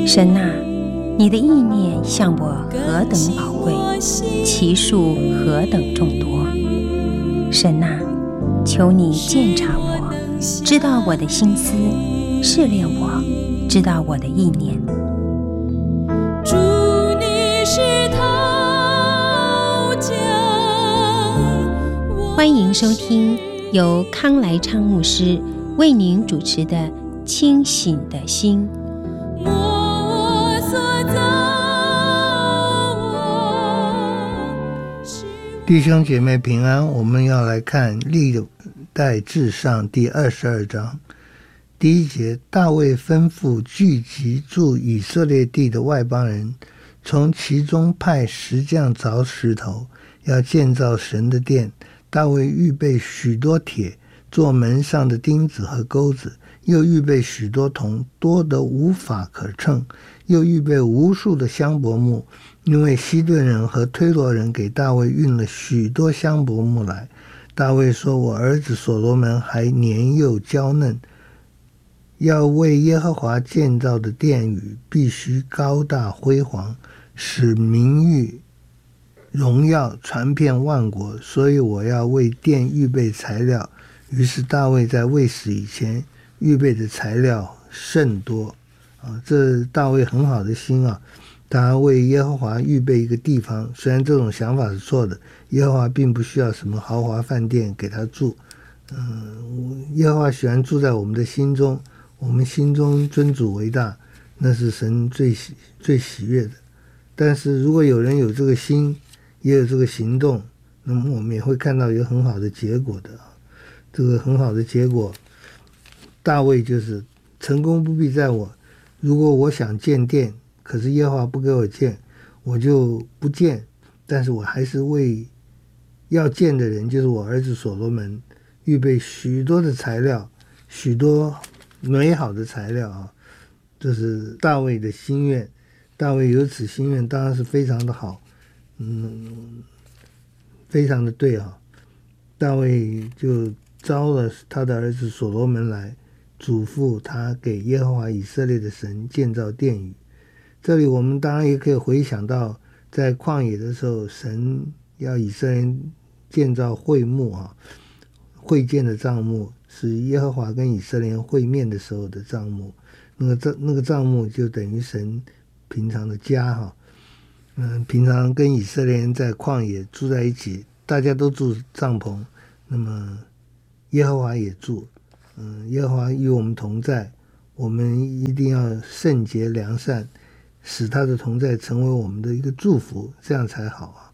神啊，你的意念向我何等宝贵，其数何等众多。神啊，求你鉴察我，知道我的心思，试炼我，知道我的意念。 主，你是陶匠， 欢迎收听由康来昌牧师为您主持的《清醒的心》。 弟兄姐妹平安，我们要来看历代志上第22章第1节。大卫吩咐聚集住以色列地的外邦人，从其中派石匠凿石头，要建造神的殿。大卫预备许多铁，做门上的钉子和钩子，又预备许多铜，多得无法可称，又预备无数的香柏木，因为西顿人和推罗人给大卫运了许多香柏木来。大卫说，我儿子所罗门还年幼娇嫩，要为耶和华建造的殿宇必须高大辉煌，使名誉荣耀传遍万国，所以我要为殿预备材料。于是大卫在未死以前预备的材料甚多这大卫很好的心他为耶和华预备一个地方。虽然这种想法是错的，耶和华并不需要什么豪华饭店给他住，耶和华喜欢住在我们的心中，我们心中尊主为大，那是神最喜悦的。但是如果有人有这个心，也有这个行动，那么我们也会看到有很好的结果的。这个很好的结果，大卫就是成功不必在我。如果我想建殿，可是耶和华不给我建，我就不建，但是我还是为要建的人，就是我儿子所罗门，预备许多的材料，许多美好的材料这是大卫的心愿。大卫有此心愿当然是非常的好，非常的对大卫就招了他的儿子所罗门来，嘱咐他给耶和华以色列的神建造殿宇。这里我们当然也可以回想到，在旷野的时候，神要以色列人建造会幕会见的帐幕，是耶和华跟以色列人会面的时候的帐幕。那个帐幕就等于神平常的家平常跟以色列人在旷野住在一起，大家都住帐篷，那么耶和华也住，耶和华与我们同在，我们一定要圣洁良善，使他的同在成为我们的一个祝福，这样才好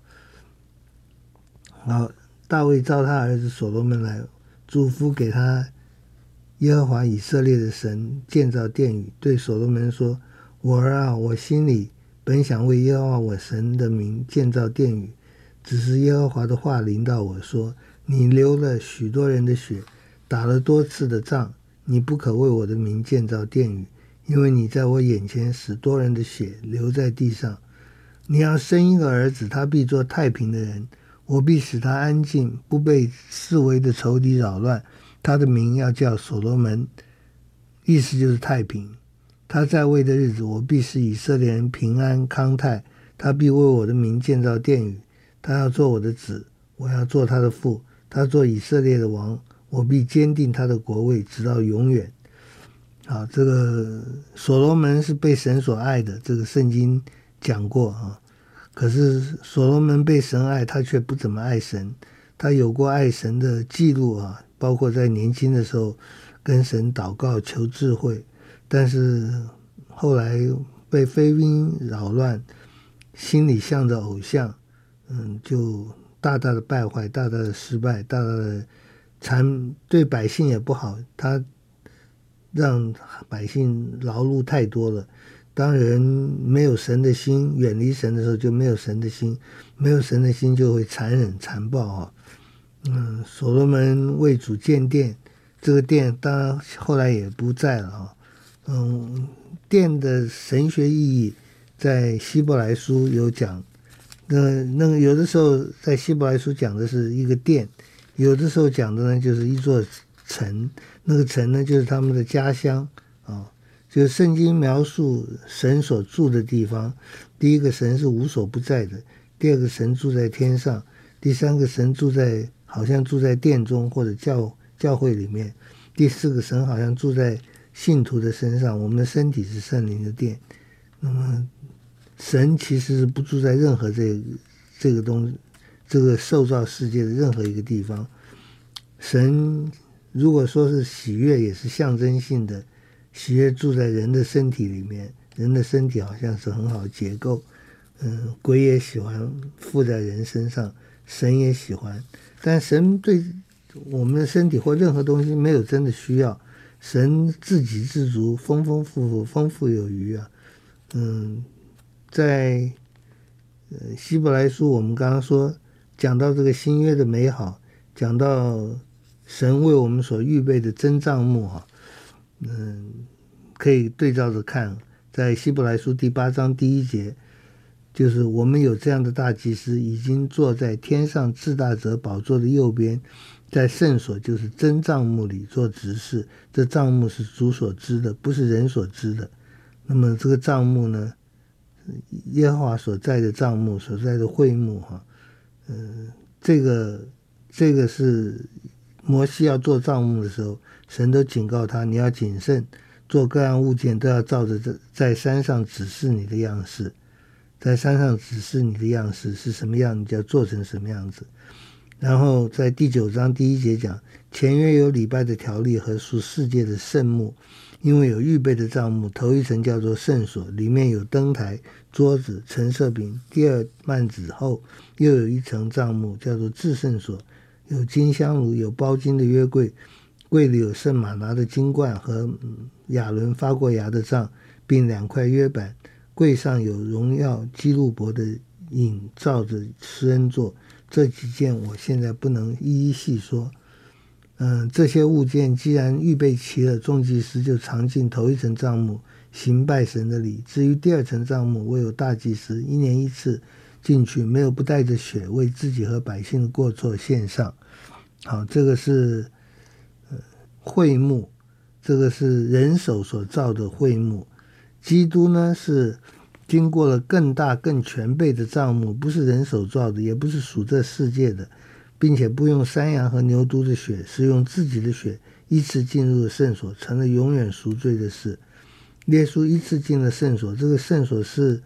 好，大卫召他儿子所罗门来，嘱咐给他耶和华以色列的神建造殿宇，对所罗门说，我儿我心里本想为耶和华我神的名建造殿宇，只是耶和华的话临到我说，你流了许多人的血，打了多次的仗，你不可为我的名建造殿宇，因为你在我眼前使多人的血流在地上。你要生一个儿子，他必做太平的人，我必使他安静，不被四围的仇敌扰乱。他的名要叫所罗门，意思就是太平。他在位的日子，我必使以色列人平安康泰。他必为我的名建造殿宇，他要做我的子，我要做他的父。他做以色列的王，我必坚定他的国位，直到永远。这个所罗门是被神所爱的，这个圣经讲过可是所罗门被神爱，他却不怎么爱神。他有过爱神的记录包括在年轻的时候跟神祷告求智慧，但是后来被非宾扰乱，心里向着偶像，就大大的败坏，大大的失败，大大的对百姓也不好，他让百姓劳碌太多了。当人没有神的心，远离神的时候，就没有神的心，没有神的心就会残忍残暴所罗门为主建殿，这个殿当然后来也不在了殿的神学意义在希伯来书有讲，那个有的时候在希伯来书讲的是一个殿，有的时候讲的呢就是一座城，那个城呢就是他们的家乡就是圣经描述神所住的地方，第一个神是无所不在的，第二个神住在天上，第三个神好像住在殿中或者教会里面，第四个神好像住在信徒的身上，我们的身体是圣灵的殿。那么神其实是不住在任何这个受造世界的任何一个地方。神如果说是喜悦，也是象征性的，喜悦住在人的身体里面，人的身体好像是很好的结构，鬼也喜欢附在人身上，神也喜欢，但神对我们的身体或任何东西没有真的需要，神自给自足，丰丰富富，丰富有余啊。在希伯来书我们刚刚说讲到这个新约的美好，讲到神为我们所预备的真帐幕可以对照着看，在希伯来书第8章第1节，就是我们有这样的大祭司，已经坐在天上至大者宝座的右边，在圣所就是真帐幕里做执事。这帐幕是主所知的，不是人所知的。那么这个帐幕呢，耶和华所在的帐幕，所在的会幕这个是摩西要做帐幕的时候，神都警告他，你要谨慎，做各样物件都要照着在山上指示你的样式，在山上指示你的样式是什么样，你就要做成什么样子。然后在第9章第1节讲，前约有礼拜的条例和属世界的圣幕，因为有预备的帐幕，头一层叫做圣所，里面有灯台、桌子、陈设饼，第二幔子后又有一层帐幕，叫做至圣所，有金香炉，有包金的约柜，柜里有圣玛拿的金冠和亚伦发过芽的杖，并2块约板，柜上有荣耀基路伯的影照着施恩座。这几件我现在不能一一细说。这些物件既然预备齐了，众祭司就常进头一层帐幕，行拜神的礼。至于第二层帐幕，唯有大祭司1年1次进去，没有不带着血为自己和百姓的过错献上。好，这个是会幕，这个是人手所造的会幕。基督呢是经过了更大更全备的帐幕，不是人手造的，也不是属这世界的，并且不用山羊和牛犊的血，是用自己的血一次进入了圣所，成了永远赎罪的事。耶稣一次进了圣所，这个圣所是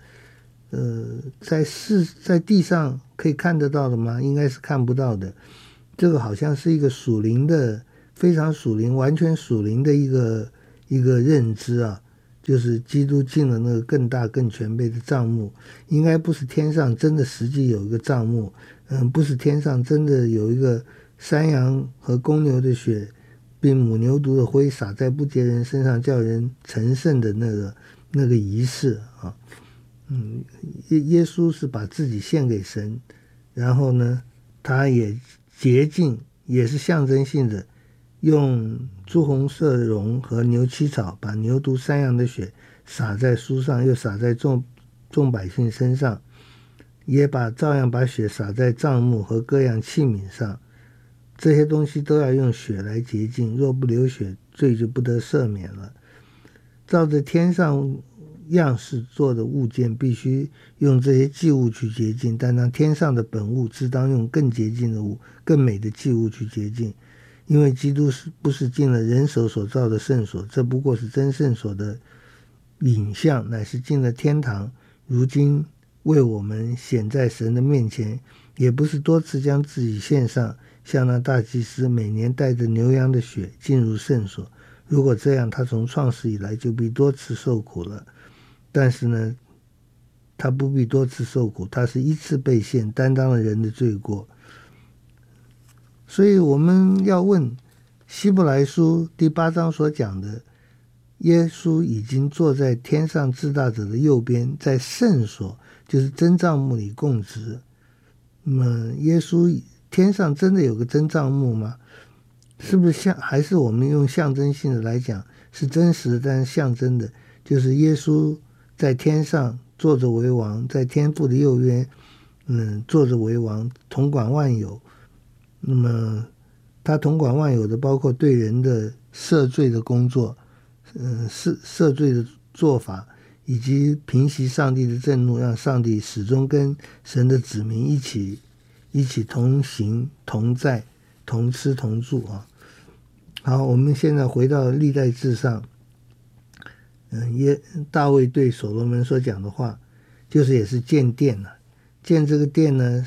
在地上可以看得到的吗？应该是看不到的。这个好像是一个属灵的，非常属灵，完全属灵的一个认知啊，就是基督进了那个更大更全备的帐幕，应该不是天上真的实际有一个帐幕，不是天上真的有一个山羊和公牛的血并母牛犊的灰洒在不洁人身上叫人成圣的那个仪式啊。耶稣是把自己献给神，然后呢他也洁净，也是象征性的，用朱红色绒和牛膝草把牛犊山羊的血洒在书上，又洒在众百姓身上，也照样把血洒在帐幕和各样器皿上。这些东西都要用血来洁净，若不流血，罪就不得赦免了。照着天上样式做的物件必须用这些祭物去洁净，但让天上的本物自当用更洁净的物、更美的祭物去洁净。因为基督不是进了人手所造的圣所，这不过是真圣所的影像，乃是进了天堂，如今为我们显在神的面前，也不是多次将自己献上，像那大祭司每年带着牛羊的血进入圣所。如果这样，他从创世以来就必多次受苦了。但是呢，他不必多次受苦，他是一次被献，担当了人的罪过。所以我们要问希伯来书第8章所讲的，耶稣已经坐在天上至大者的右边，在圣所就是真帐幕里供职。那么耶稣天上真的有个真帐幕吗？是不是还是我们用象征性的来讲，是真实的但是象征的，就是耶稣在天上坐着为王，在天父的右边坐着为王，统管万有。那么他统管万有的包括对人的赦罪的工作， 赦罪的做法，以及平息上帝的震怒，让上帝始终跟神的子民一起同行同在同吃同住啊。好，我们现在回到历代志上，大卫对所罗门所讲的话，就是也是建殿了。建这个殿呢，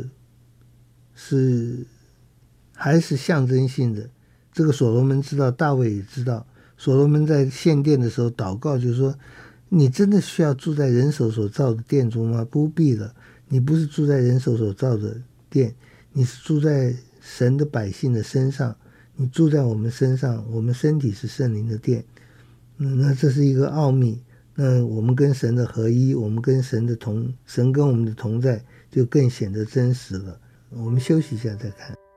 还是象征性的。这个所罗门知道，大卫也知道。所罗门在献殿的时候祷告，就是说，你真的需要住在人手所造的殿中吗？不必了，你不是住在人手所造的殿，你是住在神的百姓的身上，你住在我们身上，我们身体是圣灵的殿。那这是一个奥秘。那我们跟神的合一，我们跟神跟我们的同在，就更显得真实了。我们休息一下再看。